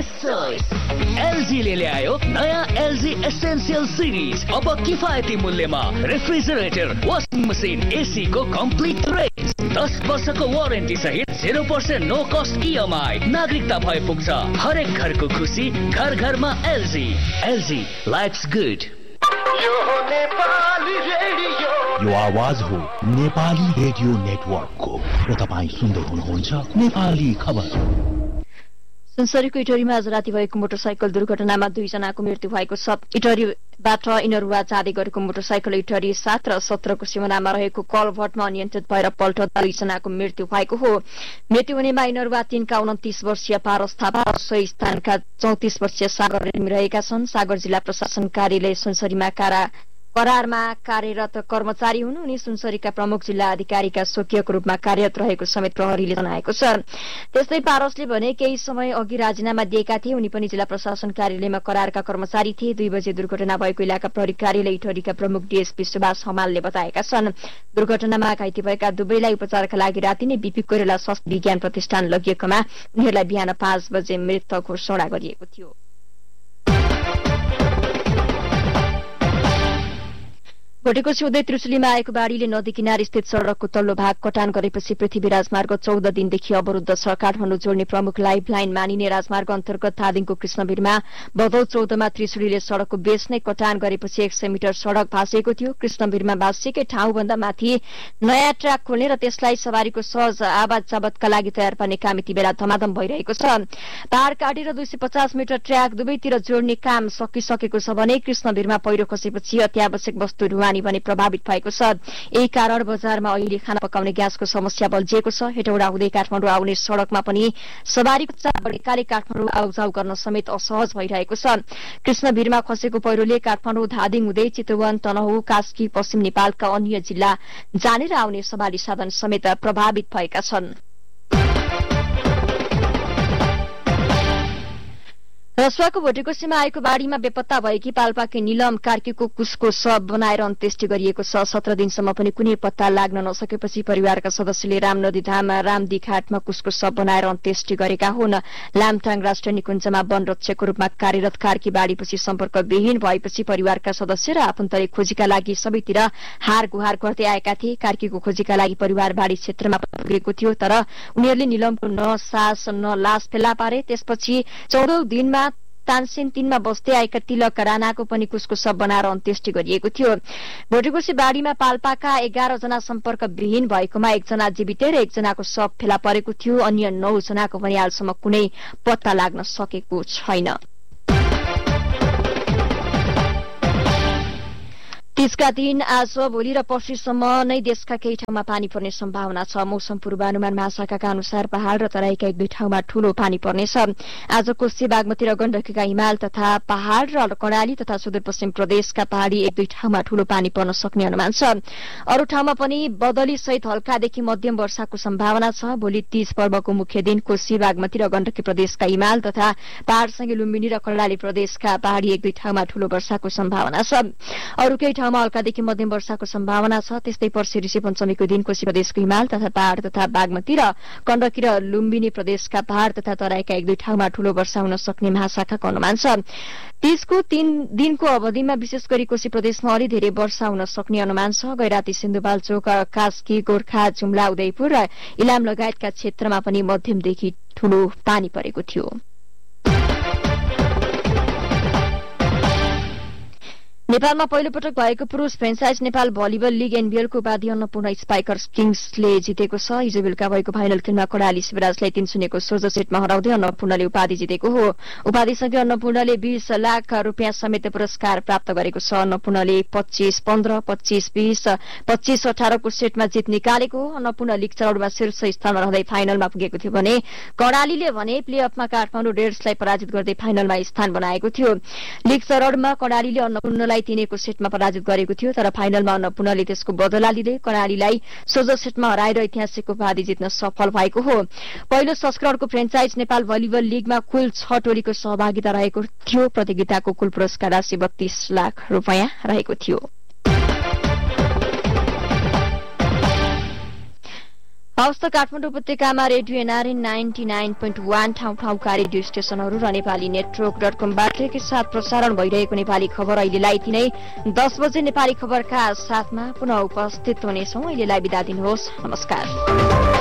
Best choice एलजीले ल्यायो नयाँ LG essential series. अब किफायती मूल्यमा रेफ्रिजरेटर, वाशिङ मसिन, एसी को कम्प्लिट रेन्ज, 10 वर्षको वारेन्टी सहित 0% नो कस्ट इएमआई। नागरिकता भए पुग्छ। हरेक घरको खुसी, घर घरमा एलजी। LG lives good. यो आवाज हो नेपाली रेडियो नेटवर्कको र तपाईँ सुन्दै हुनुहुन्छ नेपाली खबर। सुनसरीको इटरीमा आज राति भएको मोटरसाइकल दुर्घटनामा 2 जनाको मृत्यु भएको छ। इटरीबाट इनरुवा जाँदै गरेको मोटरसाइकल इटरी 7 र 17 को सिमानामा रहेको कलभटमा अनियन्त्रित भएर पल्टदा 2 जनाको मृत्यु भएको हो। मृत्यु हुनेमा इनरुवा 3 का 29 वर्षीय पारस थापा र 100 स्थानका 34 वर्षीय सागर रेग्मी रहेका छन्। सागर जिल्ला प्रशासन कार्यालय सुनसरीमा करारमा कार्यरत कर्मचारी हुन्। उनी सुनसरीका प्रमुख जिल्ला अधिकारीका स्वकीयको रूपमा कार्यरत रहेको समेत प्रहरीले जनाएको छ। त्यस्तै पारसले भने केही समय अघि राजीनामा दिएका थिए। उनी पनि जिल्ला प्रशासन कार्यालयमा करारका कर्मचारी थिए। 2 बजे दुर्घटना भएको इलाका प्रहरी कार्यालय इटरीका प्रमुख डीएसपी सुभाष हमालले बताएका छन्। दुर्घटनामा घाइते भएका दुवैलाई उपचारका लागि राति नै बीपी कोइराला स्वास्थ्य विज्ञान प्रतिष्ठान लगिएकोमा उनीहरूलाई बिहान 5 बजे मृत घोषणा गरिएको थियो। भोटेकोशी हुँदै त्रिशुलीमा आएको बाढ़ीले नदी किनार स्थित सड़कको तल्लो भाग कटान गरेपछि पृथ्वी राजमार्ग 14 दिनदेखि अवरुद्ध छ। काठमाडौँ जोड्ने प्रमुख लाइफ लाइन मानिने राजमार्ग अन्तर्गत धादिङको कृष्णवीरमा भदौ 14 मा त्रिशुलीले सड़कको बेस नै कटान गरेपछि 100 मिटर सड़क भाँसिएको थियो। कृष्णवीरमा भाँसिएकै ठाउँभन्दा माथि नयाँ ट्र्याक खोल्ने र त्यसलाई सवारीको सहज आवाज जावतका लागि तयार पार्ने काम यति बेला धमाधम भइरहेको छ। पहाड़ काटेर 250 मिटर ट्र्याक दुवैतिर जोड्ने काम सकिसकेको छ भने कृष्णवीरमा पहिरो खसेपछि अत्यावश्यक वस्तु भने प्रभावित भएको छ। यही कारण बजारमा अहिले खाना पकाउने ग्यासको समस्या बल्झिएको छ। हेटौडा हुँदै काठमाडौँ आउने सड़कमा पनि सवारीको चाप बढेकाले काठमाडौँ आउजाउ गर्न समेत असहज भइरहेको छ। कृष्णवीरमा खसेको पहिरोले काठमाडौँ धादिङ हुँदै चितवन, तनहुँ, कास्की, पश्चिम नेपालका अन्य जिल्ला जाने र आउने सवारी साधन समेत प्रभावित भएका छन्। रसुवाको भोटेकोशीमा आएको बाढ़ीमा बेपत्ता भएकी पाल्पाकी निलम कार्कीको कुसको शव बनाएर अन्त्येष्टि गरिएको छ। 17 दिनसम्म पनि कुनै पत्ता लाग्न नसकेपछि परिवारका सदस्यले रामनदी धाम रामदी घाटमा कुसको शव बनाएर अन्त्येष्टि गरेका हुन्। लामटाङ राष्ट्रिय निकुञ्जमा वन रक्षकको रूपमा कार्यरत कार्की बाढ़ीपछि सम्पर्कविहीन भएपछि परिवारका सदस्य र आफन्तले खोजीका लागि सबैतिर हार गुहार गर्दै आएका थिए। कार्कीको खोजीका लागि परिवार बाढ़ी क्षेत्रमा पुगेको थियो, तर उनीहरूले निलमको न सास न लास फेला पारे। त्यसपछि 14औं दिनमा तानसेन 3 मा बस्दै आएका तिलक राणाको पनि कुसको शव बनाएर अन्त्येष्टि गरिएको थियो। भोटेकोशी बाढ़ीमा पाल्पाका 11 जना सम्पर्क विहीन भएकोमा 1 जना जीवितै र 1 जनाको शव फेला परेको थियो। अन्य 9 जनाको पनि हालसम्म कुनै पत्ता लाग्न सकेको छैन। 30 का दिन आज भोलि र पर्सिसम्म नै देशका केही ठाउँमा पानी पर्ने सम्भावना छ। मौसम पूर्वानुमान महाशाखाका अनुसार पहाड़ र तराईका 1-2 ठाउँमा ठूलो पानी पर्नेछ। आज कोशी, बागमती र गण्डकीका हिमाल तथा पहाड़ र कर्णाली तथा सुदूरपश्चिम प्रदेशका पहाड़ी 1-2 ठाउँमा ठूलो पानी पर्न सक्ने अनुमान छ। अरू ठाउँमा पनि बदली सहित हल्कादेखि मध्यम वर्षाको सम्भावना छ। भोलि 30 पर्वको मुख्य दिन कोशी, बागमती र गण्डकी प्रदेशका हिमाल तथा पहाड़सँगै लुम्बिनी र कर्णाली प्रदेशका पहाड़ी 1-2 ठाउँमा ठूलो वर्षाको सम्भावना छ। अरू केही ठाउँमा हल्कादेखि मध्यम वर्षाको सम्भावना छ। त्यस्तै पर्सि ऋषि पञ्चमीको दिन कोशी प्रदेशको हिमाल तथा पहाड़ तथा बागमती र गण्डकी र लुम्बिनी प्रदेशका पहाड़ तथा तराईका 1-2 ठाउँमा ठूलो वर्षा हुन सक्ने महाशाखाको अनुमान छ। 30 को 3 दिनको अवधिमा विशेष गरी कोशी प्रदेशमा अलि धेरै वर्षा हुन सक्ने अनुमान छ। गैराती, सिन्धुपाल्चोक, कास्की, गोर्खा, जुम्ला, उदयपुर र इलाम लगायतका क्षेत्रमा पनि मध्यमदेखि ठूलो पानी परेको थियो। नेपालमा पहिलो पटक भएको पुरूष फ्रेन्चाइज नेपाल भलिबल लीग एनबीएलको उपाधि अन्नपूर्ण स्पाइकर्स किङ्सले जितेको छ। हिजो बेलुका भएको फाइनल खेलमा कर्णाली शिवराजलाई 3-0 को सोझो सेटमा हराउँदै अन्नपूर्णले उपाधि जितेको हो। उपाधिसँगै अन्नपूर्णले 20 लाख रुपियाँ समेत पुरस्कार प्राप्त गरेको छ। अन्नपूर्णले 25-15, 25-20, 25-18 को सेटमा जित निकालेको हो। अन्नपूर्ण लीग चौडमा शीर्ष स्थानमा रहँदै फाइनलमा पुगेको थियो भने कर्णालीले भने प्लेअफमा काठमाडौँ डेयर्सलाई पराजित गर्दै फाइनलमा स्थान बनाएको थियो। लीग चौडमा कर्णालीले अन्नपूर्णलाई 3 को सेटमा पराजित गरेको थियो, तर फाइनलमा अन्नपूर्णले त्यसको बदला लिँदै कर्णालीलाई सोझो सेटमा हराएर ऐतिहासिक उपाधि जित्न सफल भएको हो। पहिलो संस्करणको फ्रेन्चाइज नेपाल भलिबल लीगमा कुल 6 टोलीको सहभागिता रहेको थियो। प्रतियोगिताको कुल पुरस्कार राशि 32 लाख रुपियाँ रहेको थियो। हवस् त काठमाडौँ उपत्यकामा रेडियो एनआरएन 99.1 ठाउँ-ठाउँका रेडियो स्टेशनहरू र नेपाली नेटवर्क.com-बाट एकैसाथ प्रसारण भइरहेको नेपाली खबर अहिलेलाई यति नै। 10 बजे नेपाली खबरका साथमा पुनः उपस्थित हुनेछौं। अहिलेलाई बिदा दिनुहोस्। नमस्कार।